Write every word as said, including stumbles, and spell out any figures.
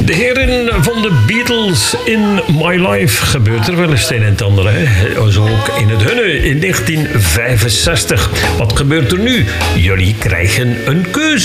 De heren van de Beatles in My Life gebeurt er wel eens het een en het ander. Hè? Zo ook in het hunne in negentien vijfenzestig. Wat gebeurt er nu? Jullie krijgen een keuze.